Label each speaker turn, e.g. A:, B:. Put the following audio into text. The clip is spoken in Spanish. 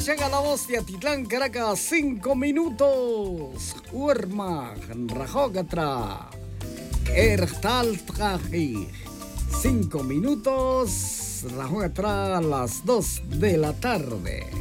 A: Llega la voz de Atitlán, Caracas, 5 minutos. Urma, Rajogatra, Ertal Traji. 5 minutos, Rajogatra a las 2 de la tarde.